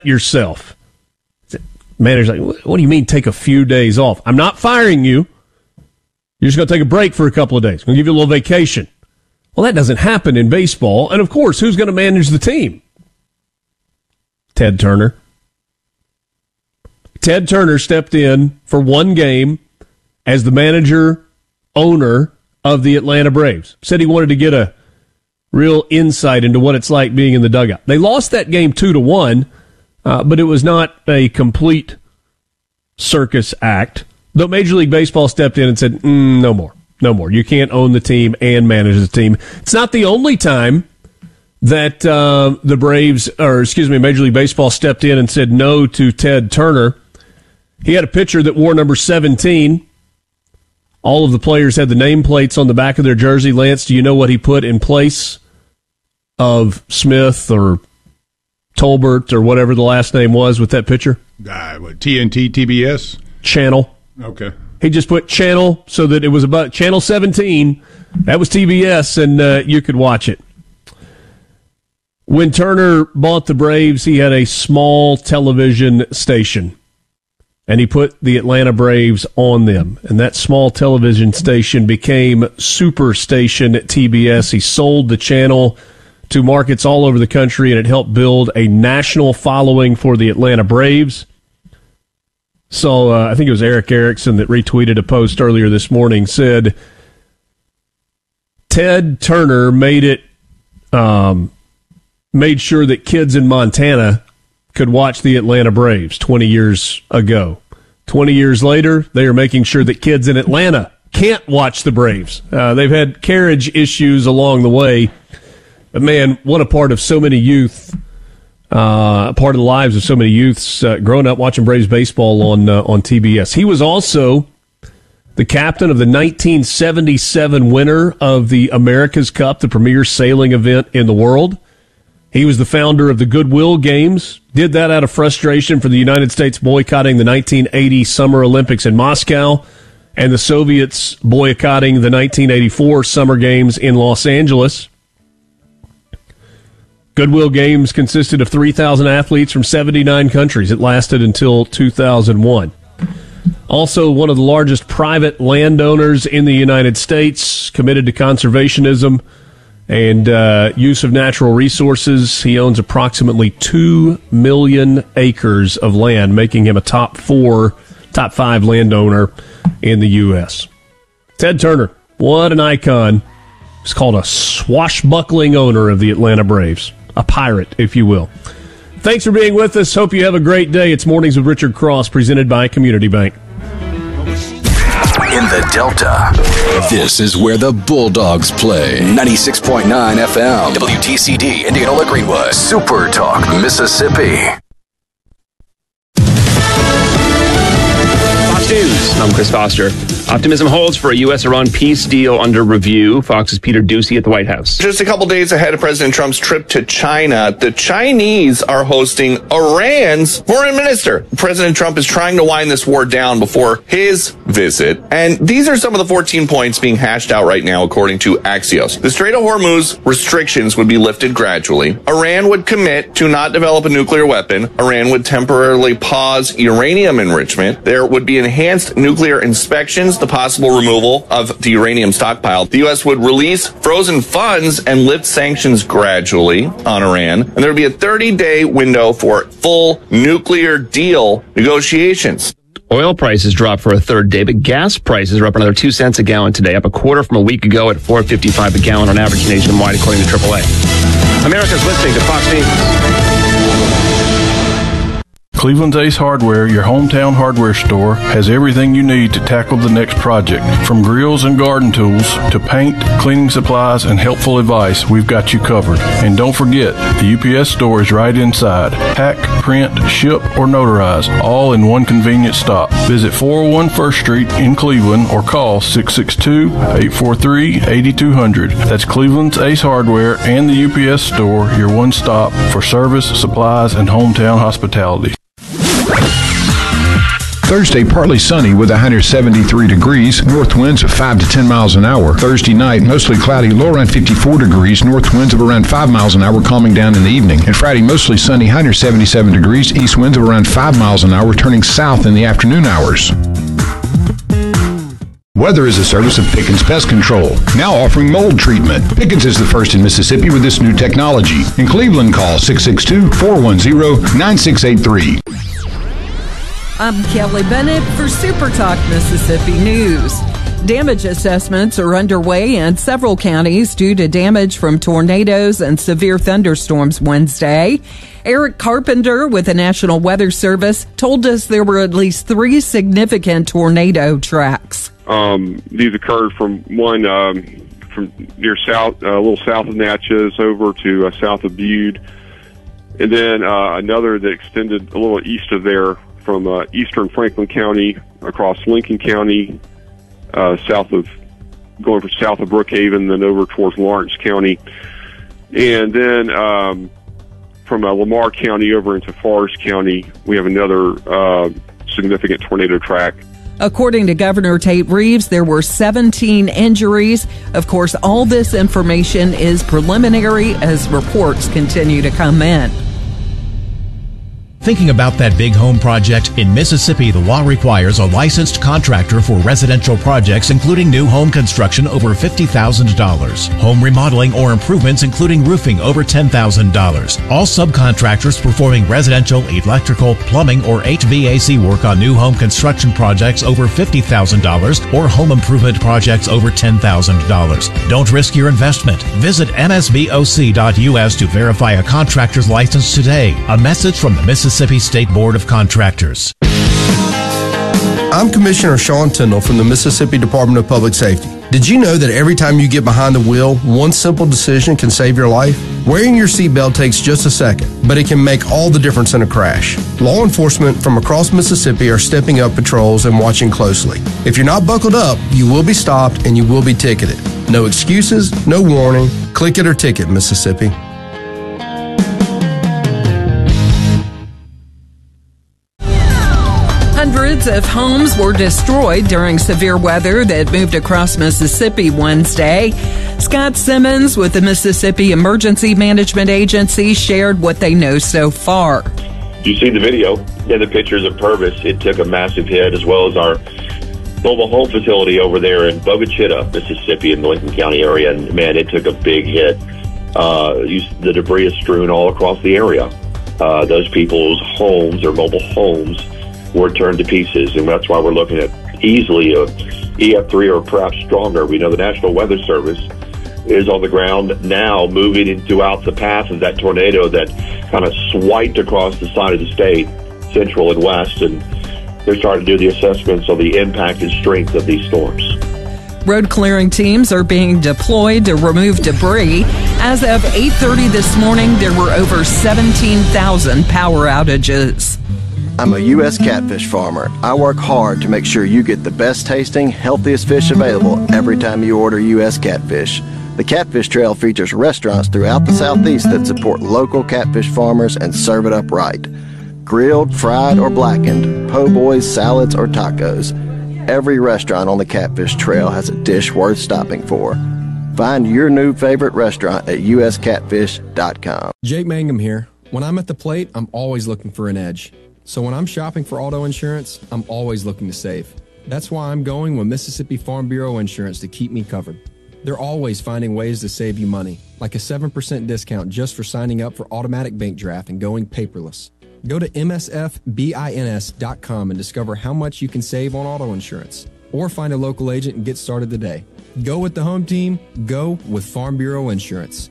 yourself. Manager's like, what do you mean take a few days off? I'm not firing you. You're just going to take a break for a couple of days. I'm going to give you a little vacation. Well, that doesn't happen in baseball. And, of course, who's going to manage the team? Ted Turner. Ted Turner stepped in for one game as the manager, owner of the Atlanta Braves. Said he wanted to get a real insight into what it's like being in the dugout. They lost that game 2-1, but it was not a complete circus act. Though Major League Baseball stepped in and said, no more. No more. You can't own the team and manage the team. It's not the only time that the Braves, Major League Baseball stepped in and said no to Ted Turner. He had a pitcher that wore number 17. All of the players had the nameplates on the back of their jersey. Lance, do you know what he put in place of Smith or Tolbert or whatever the last name was with that pitcher? TNT, TBS? Channel. Okay. He just put channel so that it was about channel 17. That was TBS, and you could watch it. When Turner bought the Braves, he had a small television station, and he put the Atlanta Braves on them. And that small television station became Superstation at TBS. He sold the channel to markets all over the country, and it helped build a national following for the Atlanta Braves. So I think it was Eric Erickson that retweeted a post earlier this morning, said Ted Turner made sure that kids in Montana could watch the Atlanta Braves 20 years ago. 20 years later, they are making sure that kids in Atlanta can't watch the Braves. They've had carriage issues along the way. But, man, what a part of so many youth, part of the lives of so many youths growing up watching Braves baseball on TBS. He was also the captain of the 1977 winner of the America's Cup, the premier sailing event in the world. He was the founder of the Goodwill Games, did that out of frustration for the United States boycotting the 1980 Summer Olympics in Moscow and the Soviets boycotting the 1984 Summer Games in Los Angeles. Goodwill Games consisted of 3,000 athletes from 79 countries. It lasted until 2001. Also, one of the largest private landowners in the United States, committed to conservationism and use of natural resources. He owns approximately 2 million acres of land, making him a top 5 landowner in the U.S. Ted Turner, what an icon. He's called a swashbuckling owner of the Atlanta Braves. A pirate, if you will. Thanks for being with us. Hope you have a great day. It's Mornings with Richard Cross, presented by Community Bank. In the Delta, this is where the Bulldogs play. 96.9 FM, WTCD, Indianola Greenwood, Super Talk, Mississippi. Fox News, I'm Chris Foster. Optimism holds for a U.S.-Iran peace deal under review. Fox's Peter Doocy at the White House. Just a couple days ahead of President Trump's trip to China, the Chinese are hosting Iran's foreign minister. President Trump is trying to wind this war down before his visit. And these are some of the 14 points being hashed out right now, according to Axios. The Strait of Hormuz restrictions would be lifted gradually. Iran would commit to not develop a nuclear weapon. Iran would temporarily pause uranium enrichment. There would be enhanced nuclear inspections, the possible removal of the uranium stockpile. The U.S. would release frozen funds and lift sanctions gradually on Iran. And there would be a 30-day window for full nuclear deal negotiations. Oil prices dropped for a third day, but gas prices are up another 2 cents a gallon today, up a quarter from a week ago at $4.55 a gallon on average nationwide, according to AAA. America's listening to Fox News. Cleveland's Ace Hardware, your hometown hardware store, has everything you need to tackle the next project. From grills and garden tools to paint, cleaning supplies, and helpful advice, we've got you covered. And don't forget, the UPS store is right inside. Pack, print, ship, or notarize, all in one convenient stop. Visit 401 First Street in Cleveland or call 662-843-8200. That's Cleveland's Ace Hardware and the UPS store, your one stop for service, supplies, and hometown hospitality. Thursday, partly sunny with a high near 73 degrees, north winds of 5 to 10 miles an hour. Thursday night, mostly cloudy, low around 54 degrees, north winds of around 5 miles an hour, calming down in the evening. And Friday, mostly sunny, high near 77 degrees, east winds of around 5 miles an hour, turning south in the afternoon hours. Weather is a service of Pickens Pest Control, now offering mold treatment. Pickens is the first in Mississippi with this new technology. In Cleveland, call 662-410-9683. I'm Kelly Bennett for Super Talk Mississippi News. Damage assessments are underway in several counties due to damage from tornadoes and severe thunderstorms Wednesday. Eric Carpenter with the National Weather Service told us there were at least 3 significant tornado tracks. These occurred from one from near south, a little south of Natchez over to south of Bude, and then another that extended a little east of there from eastern Franklin County across Lincoln County, going south of Brookhaven, then over towards Lawrence County, and then from Lamar County over into Forest County, we have another significant tornado track. According to Governor Tate Reeves, there were 17 injuries. Of course, all this information is preliminary as reports continue to come in. Thinking about that big home project? In Mississippi, the law requires a licensed contractor for residential projects, including new home construction over $50,000. Home remodeling or improvements, including roofing, over $10,000. All subcontractors performing residential, electrical, plumbing, or HVAC work on new home construction projects over $50,000 or home improvement projects over $10,000. Don't risk your investment. Visit msboc.us to verify a contractor's license today. A message from the Mississippi State Board of Contractors. I'm Commissioner Sean Tyndall from the Mississippi Department of Public Safety. Did you know that every time you get behind the wheel, one simple decision can save your life? Wearing your seatbelt takes just a second, but it can make all the difference in a crash. Law enforcement from across Mississippi are stepping up patrols and watching closely. If you're not buckled up, you will be stopped and you will be ticketed. No excuses, no warning. Click it or ticket, Mississippi. Hundreds of homes were destroyed during severe weather that moved across Mississippi Wednesday. Scott Simmons with the Mississippi Emergency Management Agency shared what they know so far. You see the video and the pictures of Purvis. It took a massive hit, as well as our mobile home facility over there in Bogachita, Mississippi, in the Lincoln County area. And man, it took a big hit. The debris is strewn all across the area. Those people's homes or mobile homes were turned to pieces, and that's why we're looking at easily a EF3 or perhaps stronger. We know the National Weather Service is on the ground now, moving throughout the path of that tornado that kind of swiped across the side of the state, central and west, and they're starting to do the assessments of the impact and strength of these storms. Road clearing teams are being deployed to remove debris. As of 8:30 this morning, there were over 17,000 power outages. I'm a U.S. catfish farmer. I work hard to make sure you get the best tasting, healthiest fish available every time you order U.S. catfish. The Catfish Trail features restaurants throughout the Southeast that support local catfish farmers and serve it up right. Grilled, fried, or blackened, po' boys, salads, or tacos. Every restaurant on the Catfish Trail has a dish worth stopping for. Find your new favorite restaurant at uscatfish.com. Jake Mangum here. When I'm at the plate, I'm always looking for an edge. So when I'm shopping for auto insurance, I'm always looking to save. That's why I'm going with Mississippi Farm Bureau Insurance to keep me covered. They're always finding ways to save you money, like a 7% discount just for signing up for automatic bank draft and going paperless. Go to msfbins.com and discover how much you can save on auto insurance. Or find a local agent and get started today. Go with the home team. Go with Farm Bureau Insurance.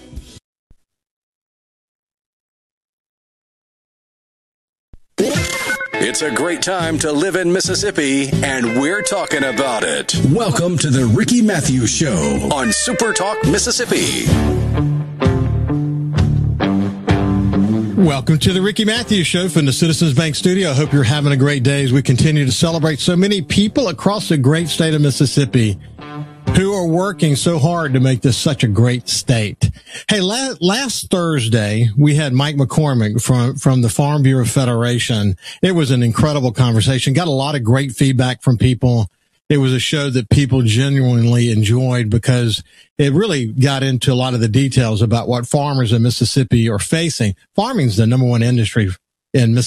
It's a great time to live in Mississippi, and we're talking about it. Welcome to the Ricky Matthews Show on Super Talk Mississippi. Welcome to the Ricky Matthews Show from the Citizens Bank Studio. I hope you're having a great day as we continue to celebrate so many people across the great state of Mississippi who are working so hard to make this such a great state. Hey, last Thursday, we had Mike McCormick from the Farm Bureau Federation. It was an incredible conversation. Got a lot of great feedback from people. It was a show that people genuinely enjoyed because it really got into a lot of the details about what farmers in Mississippi are facing. Farming is the number one industry in Mississippi.